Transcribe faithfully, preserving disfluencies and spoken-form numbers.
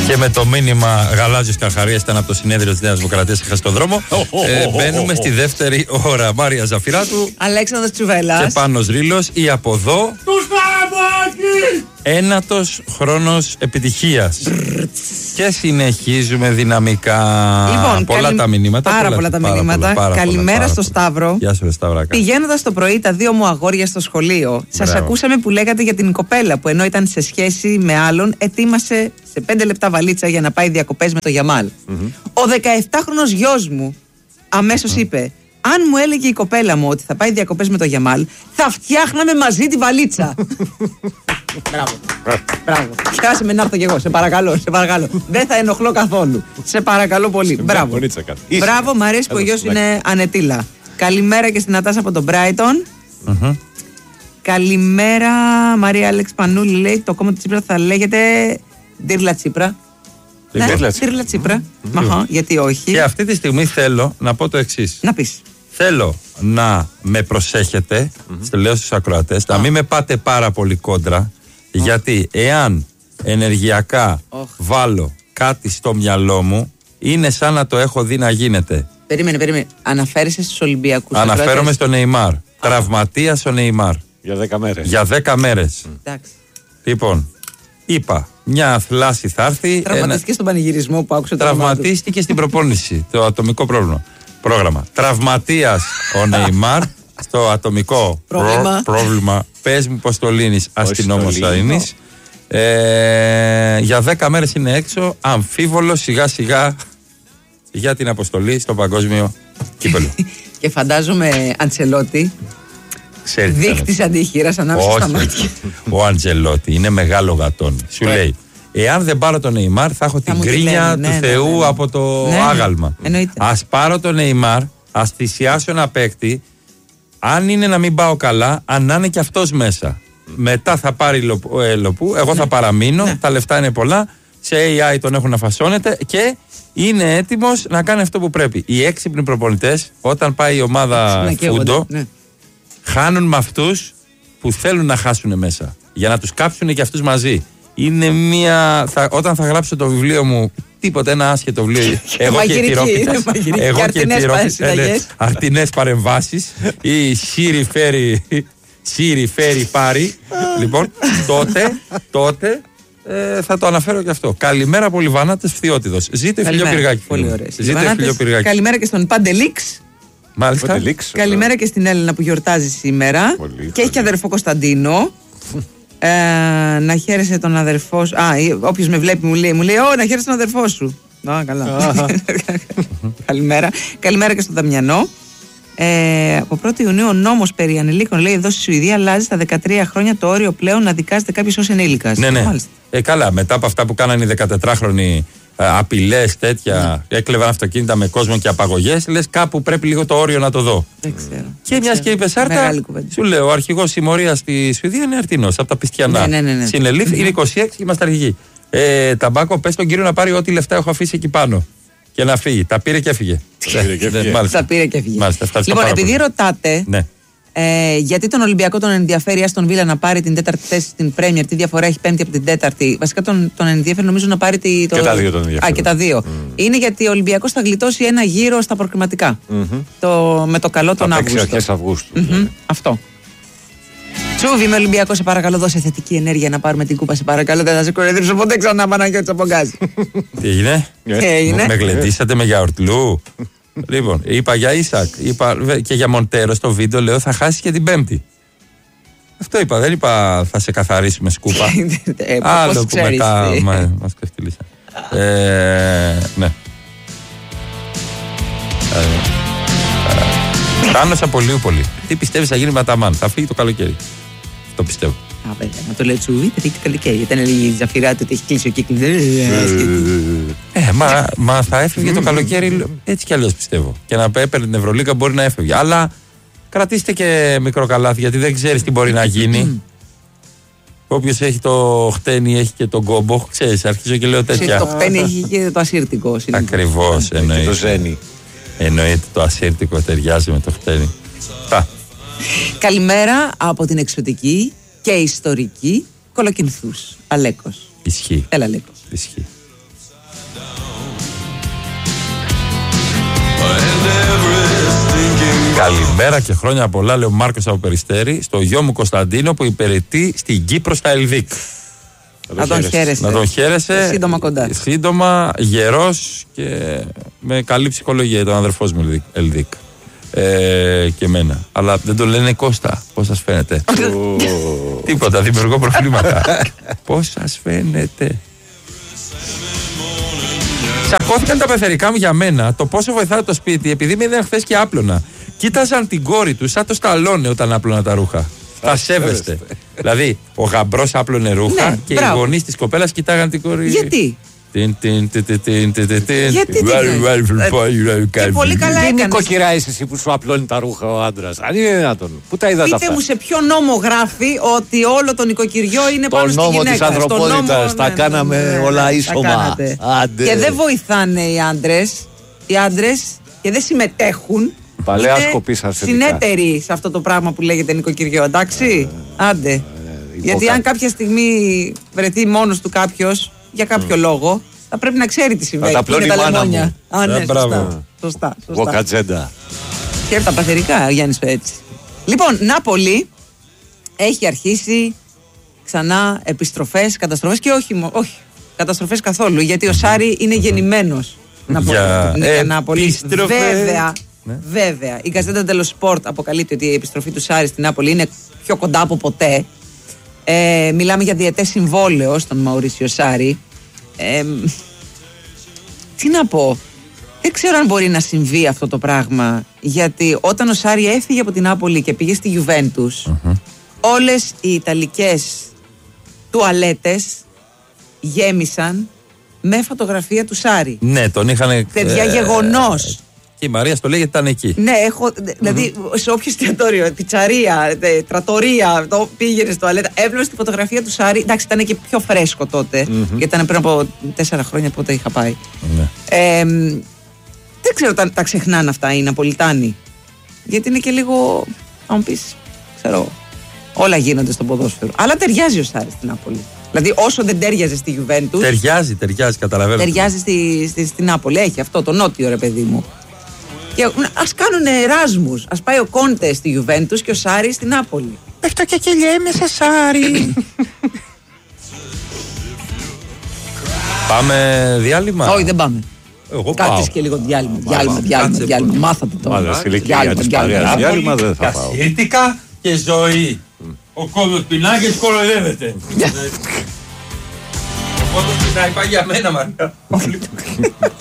Και με το μήνυμα Γαλάζιος Καρχαρίας ήταν από το συνέδριο της Νέας Δημοκρατίας, έχασε τον δρόμο. ε, μπαίνουμε στη δεύτερη ώρα. Μάρια Ζαφυράτου, Αλέξανδρος Τσουβέλλας και Πάνος Ρήλος, ή από εδώ. Ένατος χρόνος επιτυχίας. Και συνεχίζουμε δυναμικά. Λοιπόν, πολλά καλη... τα μηνύματα. Πάρα πολλά, πολλά τα μηνύματα. Πάρα, πάρα Καλημέρα πάρα, στο Σταύρο. Γεια σου, Σταύρακα. Πηγαίνοντας το πρωί τα δύο μου αγόρια στο σχολείο, σας ακούσαμε που λέγατε για την κοπέλα που ενώ ήταν σε σχέση με άλλον, ετοίμασε σε πέντε λεπτά βαλίτσα για να πάει διακοπές με το Γιαμάλ. Mm-hmm. Ο δεκαεφτάχρονος γιος μου αμέσως mm-hmm. είπε: αν μου έλεγε η κοπέλα μου ότι θα πάει διακοπές με το Γιαμάλ, θα φτιάχναμε μαζί τη βαλίτσα. Μπράβο. Μπράβο. Κάσε με να έρθω κι εγώ, σε παρακαλώ, σε παρακαλώ. Δεν θα ενοχλώ καθόλου. Σε παρακαλώ πολύ. Μπράβο. Μπράβο, μ' αρέσει που ο γιος είναι ανετήλα. Καλημέρα και στην Νατάσα από τον Μπράιτον. Καλημέρα, Μαρία Άλεξ Πανούλη λέει: το κόμμα του Τσίπρα θα λέγεται Ντύρλα Τσίπρα. Ντύρλα Τσίπρα. Γιατί όχι. Και αυτή τη στιγμή θέλω να πω το εξής. Να πεις. Θέλω να με προσέχετε, mm-hmm. στο λέω στους ακροατές, να μην με πάτε πάρα πολύ κόντρα, oh. γιατί εάν ενεργειακά oh. βάλω κάτι στο μυαλό μου, είναι σαν να το έχω δει να γίνεται. Περίμενε, περίμενε. Αναφέρεσαι στους Ολυμπιακούς. Αναφέρομαι στον Νεϊμάρ. Ah. Τραυματίας ο Νεϊμάρ. Για δέκα μέρες. Για δέκα μέρες. Mm. Λοιπόν, είπα, μια θλάση θα έρθει. Τραυματίστηκε ένα... στον πανηγυρισμό που άκουσε το Τραυματίστηκε στην προπόνηση, το ατομικό πρόβλημα. Πρόγραμμα. Τραυματίας ο Νεϊμάρ στο ατομικό πρόβλημα. Προ, πρόβλημα. Πες μου πως το λύνεις, αστυνόμος θα λύνεις. Ε, για δέκα μέρες είναι έξω, αμφίβολο σιγά σιγά για την αποστολή στο παγκόσμιο κύπελλο. Και φαντάζομαι Αντσελότη, δείκτης αντίχειρας ανάμεσα στα μάτια. Ο Αντσελότη είναι μεγάλο γατόν. Σου λέει: εάν δεν πάρω τον Νεϊμάρ, θα έχω θα την κρίνια του ναι, Θεού ναι, ναι. από το ναι, άγαλμα. Ναι. Ας πάρω τον Νεϊμάρ, ας θυσιάσω ένα παίκτη. Αν είναι να μην πάω καλά, αν να είναι και αυτός μέσα. Mm. Μετά θα πάρει λοπού, ε, λοπού εγώ ναι. θα παραμείνω. Ναι. Τα λεφτά είναι πολλά. Σε έι άι τον έχουν να φασώνεται και είναι έτοιμος να κάνει αυτό που πρέπει. Οι έξυπνοι προπονητές, όταν πάει η ομάδα φούντο, ναι. χάνουν με αυτούς που θέλουν να χάσουν μέσα. Για να τους κάψουν και αυτούς μαζί. Είναι μια. Θα, όταν θα γράψω το βιβλίο μου, τίποτα, ένα άσχετο βιβλίο. Εγώ και οι τυρόπιτες. Εγώ και οι τυρόπιτες. Αρτινές παρεμβάσεις. Ή Σύρι φέρει. Σύρι φέρει πάρει. Λοιπόν, τότε, τότε ε, θα το αναφέρω και αυτό. Καλημέρα Πολυβανάτες Φθιώτιδος. Ζήτω Φιλιοπυργάκη. Πολύ ωραία. Καλημέρα και στον Παντελίξ. Μάλιστα. Καλημέρα και στην Έλληνα που γιορτάζει σήμερα. Και έχει και αδερφό Κωνσταντίνο. Ε, να χαίρεσαι τον αδερφό σου. Α, όποιος με βλέπει μου λέει, μου λέει: Ω, να χαίρεσαι τον αδερφό σου. Α, καλά. Καλημέρα. Καλημέρα και στον Δαμιανό. Ε, από πρώτη Ιουνίου ο νόμος περί ανηλίκων, λέει, εδώ στη Σουηδία αλλάζει στα δεκατρία χρόνια το όριο πλέον να δικάζεται κάποιος ως ενήλικας. Ναι, ναι. Ε, καλά, μετά από αυτά που κάνανε οι δεκατετράχρονοι, απειλές, τέτοια, ναι. έκλεβαν αυτοκίνητα με κόσμο και απαγωγές, λες κάπου πρέπει λίγο το όριο να το δω. Δεν ξέρω. Και μια και είπε Σάρτα, σου λέω, ο αρχηγός συμμορίας στη Σουηδία είναι Αρτινός, από τα Πιστιανά. Ναι, ναι, ναι, ναι. Συνελήφθη, ναι. είναι είκοσι έξι και είμαστε αρχηγοί. Ε, Ταμπάκο, πες τον κύριο να πάρει ό,τι λεφτά έχω αφήσει εκεί πάνω. Και να φύγει. Τα πήρε και έφυγε. Τα πήρε και έφυγε. Μάλιστα, λοιπόν, επειδή ρωτάτε. Ναι. Ε, γιατί τον Ολυμπιακό τον ενδιαφέρει Άστον Βίλα να πάρει την τέταρτη θέση στην Πρέμιερ, τι διαφορά έχει πέμπτη από την τέταρτη. Βασικά τον, τον ενδιαφέρει νομίζω να πάρει τη, το... και τα δύο τον ενδιαφέρει. Α, και τα δύο. Mm. Είναι γιατί ο Ολυμπιακός θα γλιτώσει ένα γύρο στα προκριματικά. Mm-hmm. Το, με το καλό τον Αύγουστο. Αρχές Αυγούστου. Mm-hmm. Ναι. Αυτό. Τσούβι με Ολυμπιακό, σε παρακαλώ, δώσε θετική ενέργεια να πάρουμε την κούπα. Σε παρακαλώ, δεν θα σε κοροϊδέψω ποτέ ξανά, Παναγιώτη Τσαπογκάζη. Τι έγινε? Με γλεντήσατε με γιαουρτλού. Λοιπόν, είπα για Ίσακ, είπα και για Μοντέρο στο βίντεο, λέω θα χάσει και την Πέμπτη. Αυτό είπα, δεν είπα θα σε καθαρίσουμε σκούπα. ε, Άλλο που μετά μα, μας κεφτυλίσαν. ε, ναι. Τάνος από Λιούπολη. Τι πιστεύεις θα γίνει με τα Αταμάν? Θα φύγει το καλοκαίρι. Το πιστεύω. Α, βέβαια. Να το λέω Τσούβι, θα φύγει το καλοκαίρι. Γιατί ήταν η Ζαφυράτη ότι έχει κλείσει ο κύκλος. Ε, μα, μα θα έφευγε το καλοκαίρι έτσι κι αλλιώς πιστεύω. Και να έπαιρνε την Ευρωλίγκα μπορεί να έφευγε. Αλλά κρατήστε και μικρό καλάθι γιατί δεν ξέρεις τι μπορεί να γίνει. Όποιος έχει το χτένι έχει και τον κόμπο. Ξέρεις, αρχίζω και λέω τέτοια. Το χτένι έχει και το ασύρτικο. Ακριβώς, εννοείται. Το ζένι. Εννοείται το ασύρτικο ταιριάζει με το χτένι. Καλημέρα από την εξωτική και ιστορική Κολοκυνθούς. Αλέκος. Ισχύει. Έλα, Αλέκος. Ισχύει. Καλημέρα και χρόνια πολλά, λέει ο Μάρκος από Περιστέρη, στο γιο μου Κωνσταντίνο που υπηρετεί στην Κύπρο στα Ελδίκ. Να τον χαίρεσαι. Να τον χαίρεσαι. Σύντομα κοντά. Σύντομα, γερός και με καλή ψυχολογία. Τον αδερφός μου Ελδίκ. Ε, και εμένα. Αλλά δεν το λένε Κώστα. Πώς σας φαίνεται? Τίποτα, δημιουργώ προβλήματα. Πώς σας φαίνεται? Τσακώθηκαν τα πεθερικά μου για μένα το πόσο βοηθάει το σπίτι, επειδή με είδαν χθες και άπλωνα. Κοίταζαν την κόρη του σαν το Σταλόνε όταν άπλωνα τα ρούχα. Τα σέβεστε. Δηλαδή, ο γαμπρός άπλωνε ρούχα, ναι, και μπράβο, οι γονείς της κοπέλας κοιτάγαν την κόρη. Γιατί? Γιατί και πολύ καλά έκανες. Τι νοικοκυρά είσαι εσύ που σου απλώνει τα ρούχα ο άντρας? Αν είναι δυνατόν. Πού τα είδατε αυτά? Πείτε μου σε ποιο νόμο γράφει ότι όλο το νοικοκυριό είναι πάνω στη γυναίκα? Το νόμο της ανθρωπότητας. Τα κάναμε όλα ίσωμα. Και δεν βοηθάνε οι άντρες. Οι άντρες και δεν συμμετέχουν. Παλαιά σκοπής συνέτεροι σε αυτό το πράγμα που λέγεται νοικοκυριό. Εντάξει. Άντε. Γιατί αν κάποια στιγμή βρεθεί μόνος του κάποιος για κάποιο mm. λόγο, θα πρέπει να ξέρει τι συμβαίνει. Θα τα πλώνει η μάνα μου. Α, ναι, σωστά. Σωστά. Βοκατζέντα. Και τα παθερικά, ο Γιάννης έτσι. Λοιπόν, Νάπολη έχει αρχίσει ξανά επιστροφές, καταστροφές και όχι, όχι καταστροφές καθόλου. Γιατί ο Σάρι είναι γεννημένος να πω για Νάπολη. Βέβαια, ναι. βέβαια, η Γκαζέτα dello Sport αποκαλύπτει ότι η επιστροφή του Σάρι στην Νάπολη είναι πιο κοντά από ποτέ. Ε, μιλάμε για διετές συμβόλαιο στον Μαουρίσιο Σάρι. Ε, τι να πω, δεν ξέρω αν μπορεί να συμβεί αυτό το πράγμα, γιατί όταν ο Σάρι έφυγε από την Νάπολη και πήγε στη Γιουβέντους, mm-hmm. όλες οι ιταλικές τουαλέτες γέμισαν με φωτογραφία του Σάρι. Ναι, τον είχαν. Παιδιά, ε, γεγονός. Και η Μαρία στο λέει γιατί ήταν εκεί. Ναι, έχω. Δηλαδή, mm-hmm. σε όποιο εστιατόριο, πιτσαρία, τρατορία, το πήγαινε στο τουαλέτα, έβλεπε τη φωτογραφία του Σάρι. Εντάξει, ήταν και πιο φρέσκο τότε, mm-hmm. γιατί ήταν πριν από τέσσερα χρόνια που είχα πάει. Mm-hmm. Ε, δεν ξέρω, τα, τα ξεχνάνε αυτά οι Ναπολιτάνοι. Γιατί είναι και λίγο. Αν μου πει, ξέρω. Όλα γίνονται στο ποδόσφαιρο. Αλλά ταιριάζει ο Σάρι στην Νάπολη. Δηλαδή, όσο δεν τέριαζε στη Γιουβέντους. Ταιριάζει, ταιριάζει, καταλαβαίνω. Ταιριάζει στη, στη, στη Νάπολη. Έχει αυτό το νότιο, ρε παιδί μου. Και ας κάνουν εράσμους. Ας πάει ο Κόντε στη Γιουβέντους και ο Σάρι στη Νάπολη. Πέφτω και κελιέμαι σε Σάρι. Πάμε διάλειμμα? Όχι, δεν πάμε. Εγώ Κάτσε πάω. και λίγο διάλειμμα. Διάλειμμα, διάλειμμα, διάλειμμα. Μάθατε τώρα. Διάλειμμα δεν θα πάω. Κασίρτικα και ζωή. Ο κόσμος πεινά και σκολοϊδεύεται. Ο κόσμος πεινάει, πάει για μένα, Μαρία.